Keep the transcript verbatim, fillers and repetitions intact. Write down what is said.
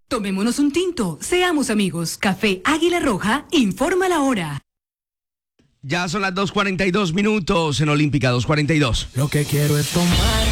Tomémonos un tinto, seamos amigos. Café Águila Roja, informa la hora. Ya son las dos cuarenta y dos minutos en Olímpica, dos cuarenta y dos. Lo que quiero es tomar